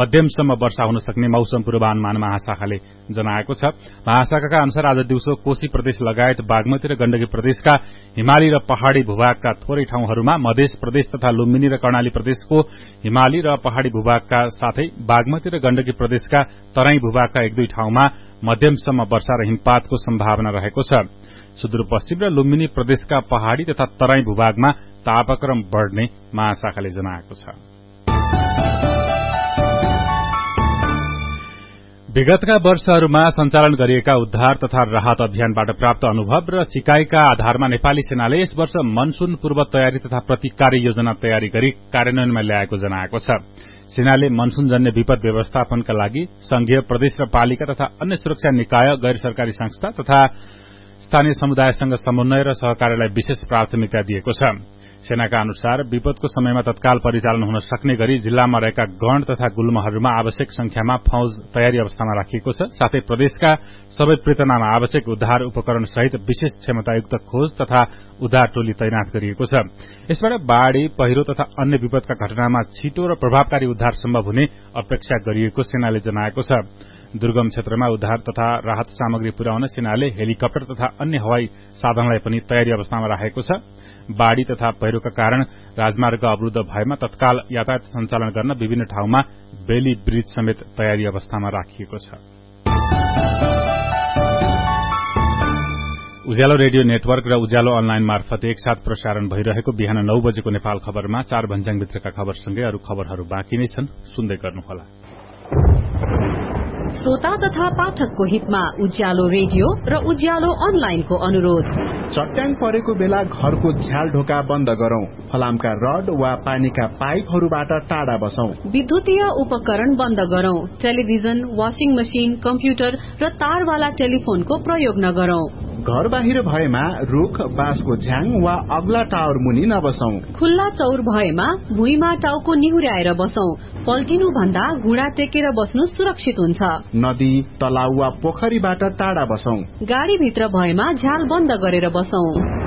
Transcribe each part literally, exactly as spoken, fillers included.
मध्यमसम्म वर्षा हुन सक्ने मौसम पूर्वानुमान महाशाखाले जनाएको छ। महाशाखाका अनुसार आज दिउँसो कोशी प्रदेश लगायत बागमती र गण्डकी प्रदेशका हिमाली र पहाड़ी भूभागका थोरै ठाउँहरूमा, मध्य प्रदेश तथा लुम्बिनी र कर्णाली प्रदेशको हिमाली र पहाड़ी भूभागका साथै बागमती र गण्डकी प्रदेशका तराई भूभागका एक दुई ठाउँमा मध्यमसम्म वर्षा र हिमपातको सम्भावना रहेको छ। सुदूरपश्चिम र लुम्बिनी प्रदेशका पहाड़ी तथा तराई भूभागमा तापक्रम बढ़ने महाशाखाले जनाएको छ। विगतका वर्षहरूमा सञ्चालन गरिएका उद्धार तथा राहत अभियानबाट प्राप्त अनुभव र सिकाइका आधारमा नेपाली सेनाले यस वर्ष मनसून पूर्व तयारी तथा प्रतिकारी योजना तयारी गरी कार्यान्वयनमा ल्याएको जनाएको छ। सेनाले मनसूनजन्य विपद व्यवस्थापनका लागि संघीय, प्रदेश र पालिका तथा अन्य सुरक्षा निकाय, गैर सरकारी संस्था तथा स्थानीय समुदायसँग समन्वय र सहकार्यलाई विशेष प्राथमिकता दिएको छ। सेनाका अनुसार विपदको समयमा तत्काल परिचालन हुन सक्ने गरी जिल्लामा रहेका गण तथा गुल्महरूमा आवश्यक संख्यामा फौज तयारी अवस्थामा राखिएको छ। साथै प्रदेशका सबै प्रेतनामा आवश्यक उद्धार उपकरण सहित विशेष क्षमतायुक्त खोज तथा उद्धार टोली तैनात गरिएको छ। यसबाट बाढ़ी, पहिरो तथा अन्य विपदका घटनामा छिटो र प्रभावकारी उद्धार सम्भव हुने अपेक्षा गरिएको सेनाले जनाएको छ। दुर्गम क्षेत्रमा उद्धार तथा राहत सामग्री पुर्याउन सेनाले हेलिकप्टर तथा अन्य हवाई साधनलाई पनि तयारी अवस्थामा राखेको छ। बाढ़ी तथा पहिरोका कारण राजमार्ग अवरुद्ध भएमा तत्काल यातायात सञ्चालन गर्न विभिन्न ठाउँमा बेली ब्रिज समेत तयारी अवस्थामा राखिएको छ। उज्यालो रेडियो नेटवर्क र उज्यालो अनलाइन मार्फत एकसाथ प्रसारण भइरहेको बिहान नौ बजेको नेपाल खबरमा चार भन्ज्याङभित्रका खबरसँगै अरू खबरहरू बाँकी नै छन्, सुन्दै गर्नुहोला। श्रोता तथा पाठकको हितमा उज्यालो रेडियो र उज्यालो अनलाइनको अनुरोध। चट्याङ परेको बेला घरको झ्याल ढोका बन्द गरौं। फलामका रड वा पानीका पाइपहरूबाट टाढा बसौं। विद्युतीय उपकरण बन्द गरौं। टेलिभिजन, वाशिङ मशिन, कम्प्युटर र तारवाला टेलिफोनको प्रयोग नगरौं। घर बाहिर भएमा रुख, बाँसको झ्याङ वा अग्ला टावर मुनि नबसौं। खुल्ला चौर भएमा भुइँमा टाउको निहुर्याएर बसौं। पल्टिनु भन्दा घुँडा टेकेर बस्नु सुरक्षित हुन्छ। नदी, तलाउ वा पोखरीबाट टाढा बसौं। गाडी भित्र भएमा झ्याल बन्द गरेर बसौं।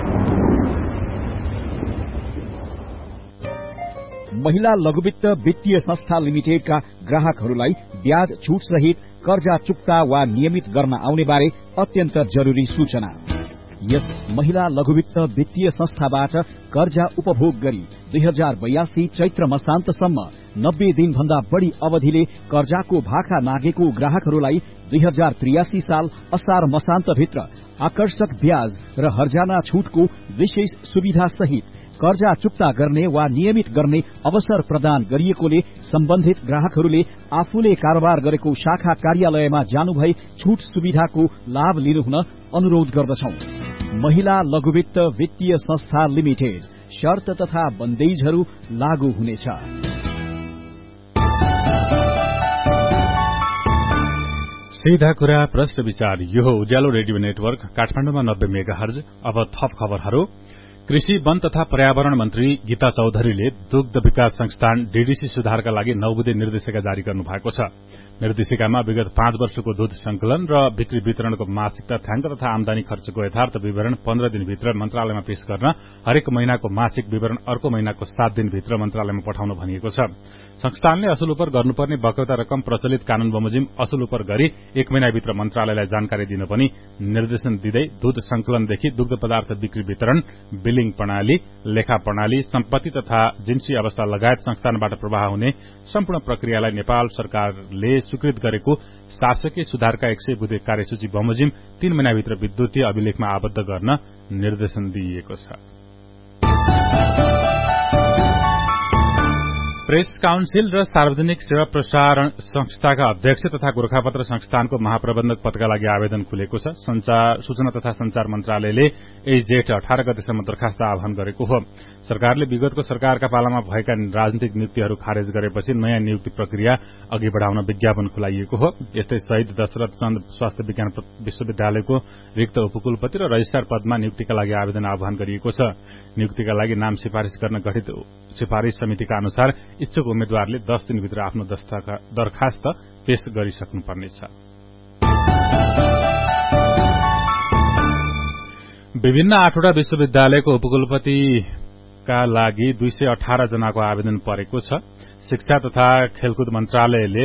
महिला लघुवित्त वित्तीय संस्था लिमिटेडका ग्राहकहरूलाई ब्याज छुट सहित कर्जा चुक्ता वा नियमित गर्न आउने बारे अत्यन्त जरुरी सूचना। यस महिला लघुवित्त वित्तीय संस्थाबाट कर्जा उपभोग गरी दुई हजार बयासी चैत्र मसान्तसम्म नब्बे दिन भन्दा बढ़ी अवधिले कर्जाको भाका नागेको ग्राहकहरूलाई दुई हजार त्रियासी साल असार मसान्तभित्र आकर्षक ब्याज र हर्जाना छुटको विशेष सुविधा सहित कर्जा चुक्ता गर्ने वा नियमित गर्ने अवसर प्रदान गरिएकोले सम्बन्धित ग्राहकहरूले आफूले कारोबार गरेको शाखा कार्यालयमा जानुभई छुट सुविधाको लाभ लिनुहुन अनुरोध गर्दछौं। महिला लघुवित्त वित्तीय संस्था लिमिटेड। शर्त तथा बन्देजहरू लागू हुनेछ। सीधा कुरा, प्रश्न विचार। यो उज्यालो रेडियो नेटवर्क काठमाडौँमा नब्बे मेगाहर्ज। अब थप खबरहरू। कृषि, वन तथा पर्यावरण मन्त्री गीता चौधरीले दुग्ध विकास संस्थान डीडीसी सुधारका लागि नौ बुँदे निर्देशिका जारी गर्नु भएको छ। निर्देशिकामा विगत पाँच वर्षको दूध संकलन र बिक्री वितरणको मासिक तथ्याङ्क तथा आमदानी खर्चको यथार्थ विवरण पन्ध्र दिनभित्र मन्त्रालयमा पेश गर्न, हरेक महिनाको मासिक विवरण अर्को महिनाको सात दिनभित्र मन्त्रालयमा पठाउन भनिएको छ। संस्थानले असुल उपर गर्नुपर्ने बकौता रकम प्रचलित कानून बमोजिम असुल उपर गरी एक महिनाभित्र मन्त्रालयलाई जानकारी दिन पनि निर्देशन दिँदै दूध संकलनदेखि दुग्ध पदार्थ बिक्री वितरण, बिलिङ प्रणाली, लेखा प्रणाली, सम्पत्ति तथा जिन्सी अवस्था लगायत संस्थानबाट प्रवाह हुने सम्पूर्ण प्रक्रियालाई नेपाल सरकारले स्वीकृत गरेको शासकीय सुधारका एक सय बुँदे कार्यसूची बमोजिम तीन महिनाभित्र विद्युतीय अभिलेखमा आबद्ध गर्न निर्देशन दिइएको छ। प्रेस काउन्सिल र सार्वजनिक सेवा प्रसारण संस्थाका अध्यक्ष तथा गोरखापत्र संस्थानको महाप्रबन्धक पदका लागि आवेदन खुलेको छ। संचार सूचना तथा संचार मन्त्रालयले यही जेठ अठार गतेसम्म दरखास्त आह्वान गरेको हो। सरकारले विगतको सरकारका पालामा भएका राजनीतिक नियुक्तिहरू खारेज गरेपछि नयाँ नियुक्ति प्रक्रिया अघि बढ़ाउन विज्ञापन खुलाइएको हो। यस्तै शहीद दशरथ चन्द स्वास्थ्य विज्ञान विश्वविद्यालयको रिक्त उपकुलपति र रजिस्ट्रार पदमा नियुक्तिका लागि आवेदन आह्वान गरिएको छ। नियुक्तिका लागि नाम सिफारिश गर्न गठित सिफारिश समितिका अनुसार इच्छुक उम्मेद्वारले दस दिनभित्र आफ्नो दरखास्त पेश गरिसक्नुपर्नेछ। विभिन्न आठवटा विश्वविद्यालयको उपकुलपतिका लागि दुई सय अठार जनाको आवेदन परेको छ। शिक्षा तथा खेलकुद मन्त्रालयले